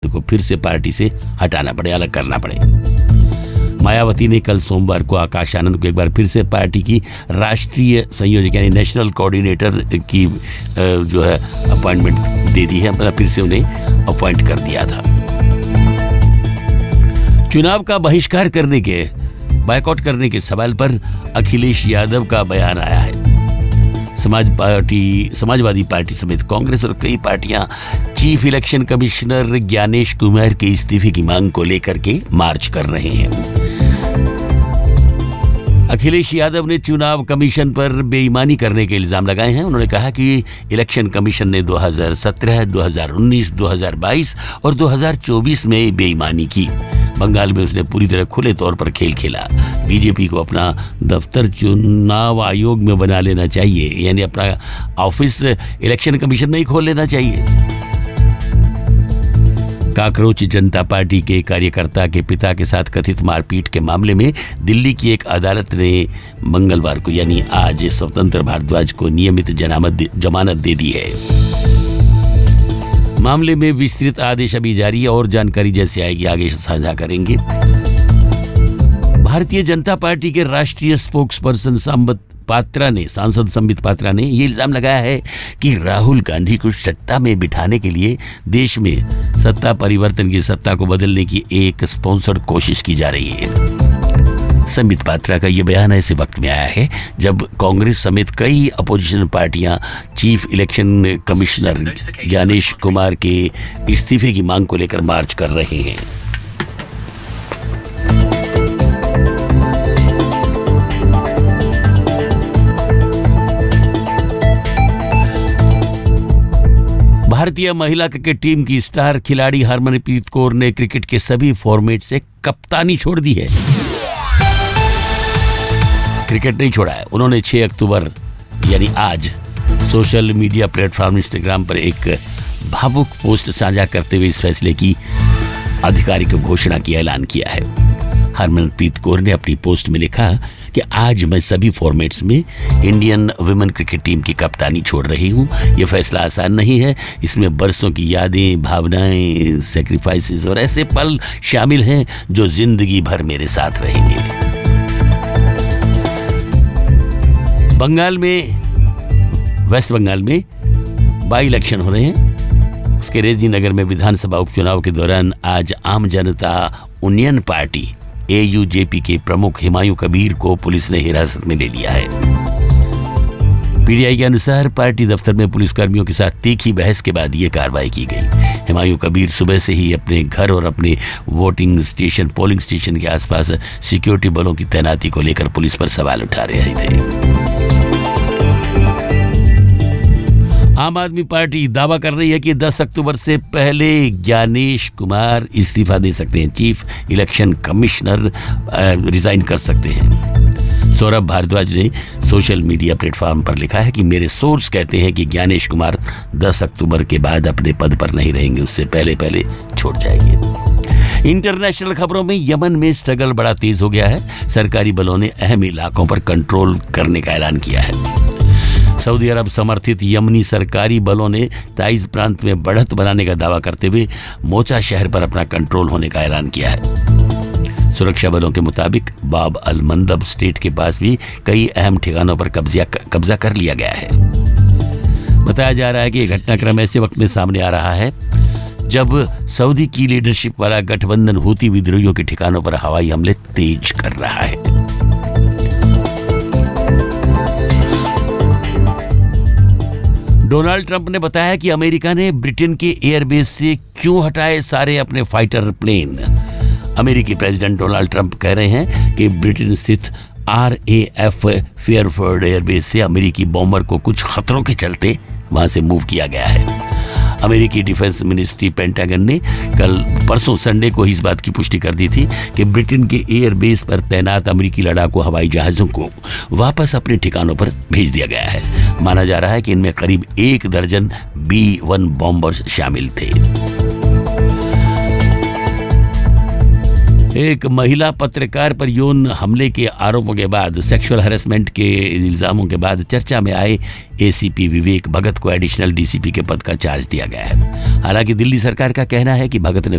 को फिर से पार्टी से हटाना पड़े, अलग करना पड़े। मायावती ने कल सोमवार को आकाश आनंद को एक बार फिर से पार्टी की राष्ट्रीय संयोजक यानी नेशनल कोऑर्डिनेटर की जो है अपॉइंटमेंट दे दी है, मतलब फिर से उन्हें अपॉइंट कर दिया था। चुनाव का बहिष्कार करने के, बायकॉट करने के सवाल पर अखिलेश यादव का बयान आया है। समाजवादी पार्टी समेत कांग्रेस और कई पार्टियां chief election commissioner Gyanesh Kumar के इस्तीफे की मांग को लेकर के मार्च कर रहे हैं। अखिलेश यादव ने चुनाव कमीशन पर बेईमानी करने के इल्जाम लगाए हैं। उन्होंने कहा कि इलेक्शन कमीशन ने 2017, 2019, 2022 और 2024 में बेईमानी की। बंगाल में उसने पूरी तरह खुले तौर पर खेल खेला। बीजेपी को अपना दफ्तर चुनाव आयोग में बना लेना चाहिए, यानी अपना ऑफिस इलेक्शन कमीशन में ही खोल लेना चाहिए। काकरोच जनता पार्टी के कार्यकर्ता के पिता के साथ कथित मारपीट के मामले में दिल्ली की एक अदालत ने मंगलवार को यानी आज स्वतंत्र भारद्वाज को नियमित जमानत दे दी है। मामले में विस्तृत आदेश अभी जारी है और जानकारी जैसे आएगी आगे साझा करेंगे। भारतीय जनता पार्टी के राष्ट्रीय स्पोक्सपर्सन सांसद संबित पात्रा ने यह इल्जाम लगाया है कि राहुल गांधी को सत्ता में बिठाने के लिए देश में सत्ता परिवर्तन की सत्ता को बदलने की एक स्पॉन्सर्ड कोशिश की जा रही है। संबित पात्रा का यह बयान ऐसे वक्त में आया है जब कांग्रेस समेत कई अपोजिशन पार्टियां chief election commissioner Gyanesh Kumar के इस्तीफे की मांग को लेकर मार्च कर रहे हैं। भारतीय महिला क्रिकेट टीम की स्टार खिलाड़ी हरमनप्रीत कौर ने क्रिकेट के सभी फॉर्मेट से कप्तानी छोड़ दी है। क्रिकेट नहीं छोड़ा है, उन्होंने 6 अक्टूबर यानी आज सोशल मीडिया प्लेटफॉर्म इंस्टाग्राम पर एक भावुक पोस्ट साझा करते हुए इस फैसले की आधिकारिक घोषणा की ऐलान किया है। हरमनप्रीत कौर ने अपनी पोस्ट में लिखा कि आज मैं सभी फॉर्मेट्स में इंडियन वुमेन क्रिकेट टीम की कप्तानी छोड़ रही हूं। यह फैसला आसान नहीं है, इसमें बरसों की यादें, भावनाएं, सैक्रिफाइसेस और ऐसे पल शामिल हैं जो जिंदगी भर मेरे साथ रहेंगे। वेस्ट बंगाल में बाई इलेक्शन हो रहे हैं। उसके रेजी नगर में विधानसभा उपचुनाव के दौरान आज आम जनता यूनियन पार्टी AUJP के प्रमुख हुमायूं कबीर को पुलिस ने हिरासत में ले लिया है। PTI के अनुसार पार्टी दफ्तर में पुलिसकर्मियों के साथ तीखी बहस के बाद यह कार्रवाई की गई। हुमायूं कबीर सुबह से ही अपने घर और अपने पोलिंग स्टेशन के आसपास सिक्योरिटी बलों की तैनाती को लेकर पुलिस पर सवाल उठा रहे थे। आम आदमी पार्टी दावा कर रही है कि 10 अक्टूबर से पहले ज्ञानेश कुमार इस्तीफा दे सकते हैं। चीफ इलेक्शन कमिश्नर रिजाइन कर सकते हैं। सौरभ भारद्वाज ने सोशल मीडिया प्लेटफॉर्म पर लिखा है कि मेरे सोर्स कहते हैं कि ज्ञानेश कुमार 10 अक्टूबर के बाद अपने पद पर नहीं रहेंगे, उससे पहले छोड़ जाएंगे। इंटरनेशनल खबरों में यमन में स्ट्रगल बड़ा तेज हो गया है। सरकारी बलों ने अहम इलाकों पर कंट्रोल करने का ऐलान किया है। सऊदी अरब समर्थित यमनी सरकारी बलों ने ताइज प्रांत में बढ़त बनाने का दावा करते हुए मोचा शहर पर अपना कंट्रोल होने का ऐलान किया है। सुरक्षा बलों के मुताबिक बाब अल मंदब स्टेट के पास भी कई अहम ठिकानों पर कब्जा कर लिया गया है। बताया जा रहा है कि यह घटनाक्रम ऐसे वक्त में सामने आ रहा है जब सऊदी की लीडरशिप वाला गठबंधन हूती विद्रोहियों के ठिकानों पर हवाई हमले तेज कर रहा है। डोनाल्ड ट्रंप ने बताया कि अमेरिका ने ब्रिटेन के एयरबेस से क्यों हटाए सारे अपने फाइटर प्लेन। अमेरिकी प्रेसिडेंट डोनाल्ड ट्रंप कह रहे हैं कि ब्रिटेन स्थित RAF फेयरफोर्ड एयरबेस से अमेरिकी बॉम्बर को कुछ खतरों के चलते वहां से मूव किया गया है। अमेरिकी डिफेंस मिनिस्ट्री पेंटागन ने परसों संडे को इस बात की पुष्टि कर दी थी कि ब्रिटेन के एयरबेस पर तैनात अमेरिकी लड़ाकू हवाई जहाजों को वापस अपने ठिकानों पर भेज दिया गया है। माना जा रहा है कि इनमें करीब 1 दर्जन B-1 बॉम्बर्स शामिल थे। एक महिला पत्रकार पर यौन हमले के आरोपों के बाद, सेक्सुअल हैरेसमेंट के इल्जामों के बाद चर्चा में आए एसीपी विवेक भगत को एडिशनल डीसीपी के पद का चार्ज दिया गया है। हालांकि दिल्ली सरकार का कहना है कि भगत ने